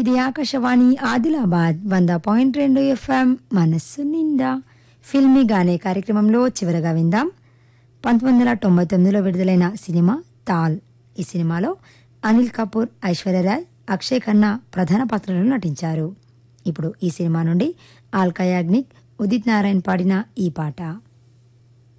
ఇది ఆకాశవాణి ఆదిలాబాద్ 100.2 FM మనస్సు నిండా ఫిల్మీగానే కార్యక్రమంలో చివరగా విందాం 1999లో విడుదలైన సినిమా తాల్. ఈ సినిమాలో అనిల్ కపూర్, ఐశ్వర్యరాయ్, అక్షయ్ ఖన్నా ప్రధాన పాత్రలలో నటించారు. ఇప్పుడు ఈ సినిమా నుండి ఆల్కా యాగ్నిక్, ఉదిత్ నారాయణ్ పాడిన ఈ పాట.